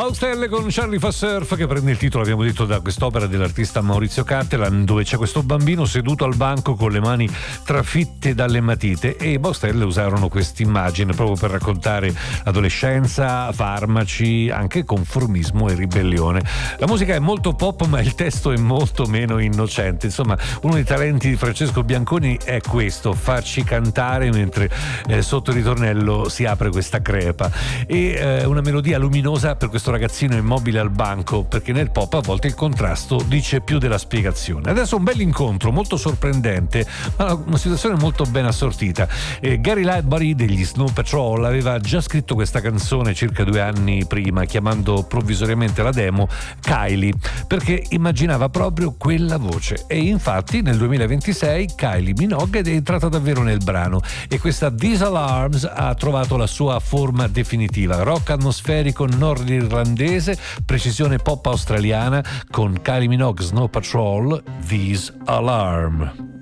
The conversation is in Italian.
Baustelle con Charlie fa surf, che prende il titolo, abbiamo detto, da quest'opera dell'artista Maurizio Cattelan, dove c'è questo bambino seduto al banco con le mani trafitte dalle matite, e Baustelle usarono quest'immagine proprio per raccontare adolescenza, farmaci, anche conformismo e ribellione. La musica è molto pop, ma il testo è molto meno innocente. Insomma, uno dei talenti di Francesco Bianconi è questo: farci cantare mentre sotto il ritornello si apre questa crepa, e una melodia luminosa per questo ragazzino immobile al banco, perché nel pop a volte il contrasto dice più della spiegazione. Adesso un bel incontro molto sorprendente, ma una situazione molto ben assortita. Gary Lightbody degli Snow Patrol aveva già scritto questa canzone circa 2 anni prima, chiamando provvisoriamente la demo Kylie, perché immaginava proprio quella voce, e infatti nel 2026 Kylie Minogue è entrata davvero nel brano, e questa These Alarms ha trovato la sua forma definitiva: rock atmosferico nordirlandese, precisione pop australiana, con Kylie Minogue, Snow Patrol, These Alarm.